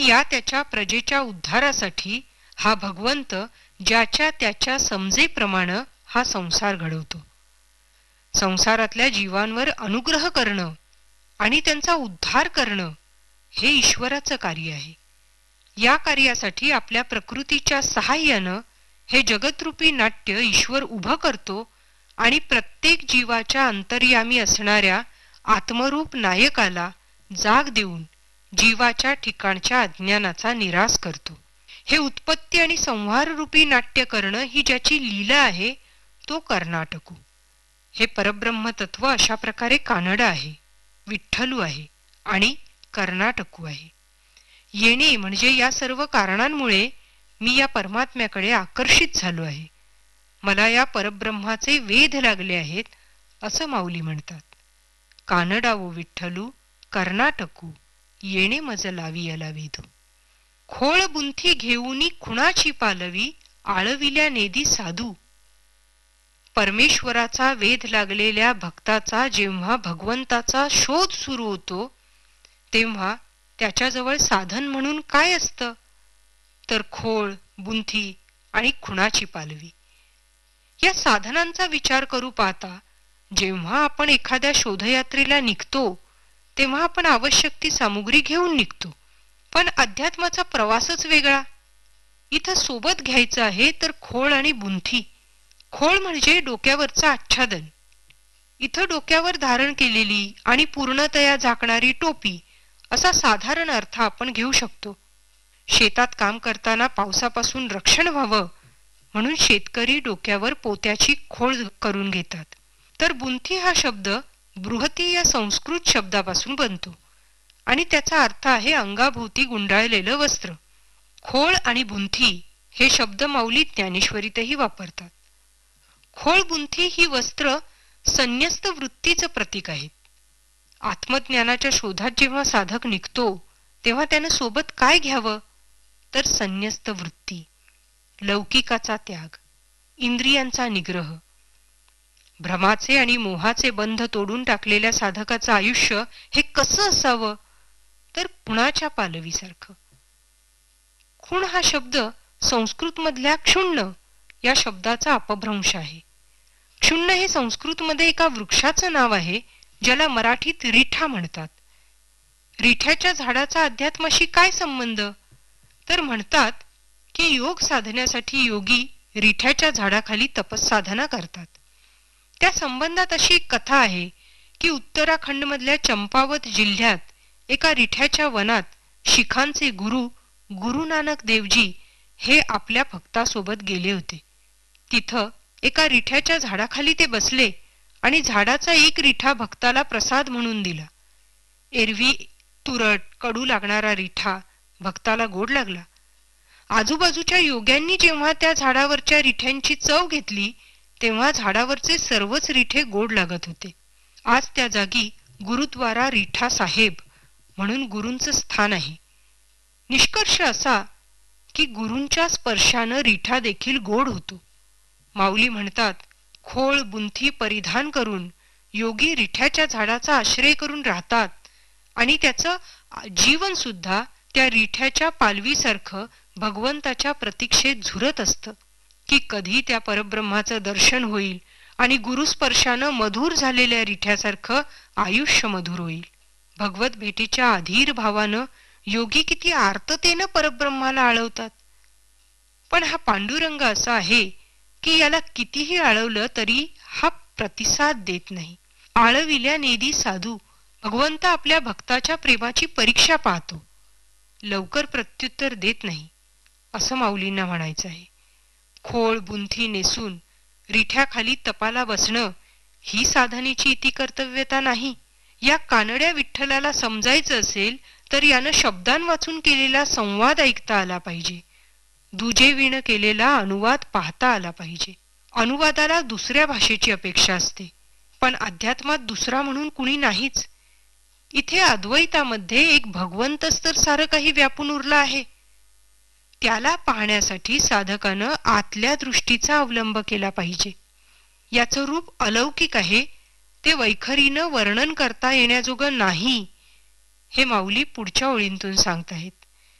या त्याच्या प्रजेच्या उद्धारासाठी हा भगवंत ज्याच्या त्याच्या समजेप्रमाणे हा संसार घडवतो. संसारातल्या जीवांवर अनुग्रह करणं आणि त्यांचा उद्धार करणं हे ईश्वराचं कार्य आहे. या कार्यासाठी आपल्या प्रकृतीच्या सहाय्यानं हे जगतरूपी नाट्य ईश्वर उभं करतो आणि प्रत्येक जीवाच्या अंतर्यामी असणाऱ्या आत्मरूप नायकाला जाग देऊन जीवाच्या ठिकाणच्या अज्ञानाचा निराश करतो. हे उत्पत्ती आणि संहार रूपी नाट्य करणं ही ज्याची लीला आहे तो कर्नाटकू. हे परब्रह्म तत्व अशा प्रकारे कानडा आहे, विठ्ठलू आहे आणि कर्नाटकू आहे. येणे म्हणजे या सर्व कारणांमुळे मी या परमात्म्याकडे आकर्षित झालो आहे. मला या परब्रह्माचे वेध लागले आहेत असं माऊली म्हणतात. कानडावो विठ्ठलू कर्नाटकू येणे मज लावियला वेधू. खोळ बुंथी घेऊनी खुणाची पालवी आळविल्या नेदी साधू. परमेश्वराचा वेध लागलेल्या भक्ताचा जेव्हा भगवंताचा शोध सुरू होतो तेव्हा त्याच्याजवळ साधन म्हणून काय असतं तर खोळ, बुंथी आणि खुणाची पालवी. या साधनांचा विचार करू पाहता जेव्हा आपण एखाद्या शोधयात्रेला निघतो तेव्हा आपण आवश्यक ती सामुग्री घेऊन निघतो. पण अध्यात्माचा प्रवासच वेगळा. इथं सोबत घ्यायचं आहे तर खोळ आणि बुंथी. खोळ म्हणजे डोक्यावरचं आच्छादन. इथं डोक्यावर धारण केलेली आणि पूर्णतया झाकणारी टोपी असा साधारण अर्थ आपण घेऊ शकतो. शेतात काम करताना पावसापासून रक्षण व्हावं म्हणून शेतकरी डोक्यावर पोत्याची खोळ करून घेतात. तर बुंथी हा शब्द बृहती या संस्कृत शब्दापासून बनतो आणि त्याचा अर्थ आहे अंगाभोवती गुंडाळलेलं वस्त्र. खोळ आणि बुंथी हे शब्द माऊली ज्ञानेश्वरीतही वापरतात. खोळ बुंथी ही वस्त्र संन्यस्त वृत्तीचं प्रतीक आहेत. आत्मज्ञानाच्या शोधात जेव्हा साधक निघतो तेव्हा त्यानं सोबत काय घ्यावं तर संन्यस्त वृत्ती, लौकिकाचा त्याग, इंद्रियांचा निग्रह. भ्रमाचे आणि मोहाचे बंध तोडून टाकलेल्या साधकाचं आयुष्य हे कसं असावं तर खुणाच्या पालवीसारखं. खुण हा शब्द संस्कृत मधल्या क्षुण्ण या शब्दाचा अपभ्रंश आहे. क्षुण्ण हे संस्कृतमध्ये एका वृक्षाचं नाव आहे ज्याला मराठीत रिठा म्हणतात. रिठ्याच्या झाडाचा अध्यात्माशी काय संबंध तर म्हणतात की योग साधण्यासाठी योगी रिठ्याच्या झाडाखाली तपस्साधना करतात. त्या संबंधात अशी एक कथा आहे की उत्तराखंड मधल्या चंपावत जिल्ह्यात एका रिठ्याच्या वनात शिखांचे गुरु नानक देवजी हे आपल्या भक्तासोबत गेले होते. तिथं एका रिठ्याच्या झाडाखाली ते बसले आणि झाडाचा एक रिठा भक्ताला प्रसाद म्हणून दिला. एरवी तुरट कडू लागणारा रिठा भक्ताला गोड लागला. आजूबाजूच्या योग्यांनी जेव्हा त्या झाडावरच्या रिठ्यांची चव घेतली तेव्हा झाडावरचे सर्वच रिठे गोड लागत होते. आज त्या जागी गुरुद्वारा रिठा साहेब म्हणून गुरूंचं स्थान आहे. निष्कर्ष असा की गुरूंच्या स्पर्शानं रिठा देखील गोड होतो. माऊली म्हणतात खोळ बुंथी परिधान करून योगी रिठ्याच्या झाडाचा आश्रय करून राहतात आणि त्याचं जीवन सुद्धा त्या रिठ्याच्या पालवीसारखं भगवंताच्या प्रतीक्षेत झुरत असतं की कधी त्या परब्रह्माचं दर्शन होईल आणि गुरुस्पर्शानं मधुर झालेल्या रिठ्यासारखं आयुष्य मधुर होईल. भगवत भेटीच्या अधीर भावानं योगी किती आर्ततेनं परब्रह्माला आळवतात. पण हा पांडुरंग असा आहे की याला कितीही आळवलं तरी हा प्रतिसाद देत नाही. आळविल्या नेदी साधू. भगवंत आपल्या भक्ताच्या प्रेमाची परीक्षा पाहतो, लवकर प्रत्युत्तर देत नाही असं माऊलींना म्हणायचं आहे. खोळ बुंथी नेसून रिठ्याखाली तपाला बसणं ही साधनेची इति कर्तव्यता नाही. या कानड्या विठ्ठलाला समजायचं असेल तर यानं शब्दांवाचून केलेला संवाद ऐकता आला पाहिजे. दुजेविण केलेला अनुवाद पाहता आला पाहिजे. अनुवादाला दुसऱ्या भाषेची अपेक्षा असते पण अध्यात्मात दुसरा म्हणून कुणी नाहीच. इथे अद्वैतामध्ये एक भगवंतच तर सारं काही व्यापून उरला आहे. त्याला पाहण्यासाठी साधकानं आतल्या दृष्टीचा अवलंब केला पाहिजे. याचं रूप अलौकिक आहे, ते वैखरीनं वर्णन करता येण्याजोगं नाही हे माऊली पुढच्या ओळींतून सांगताहेत.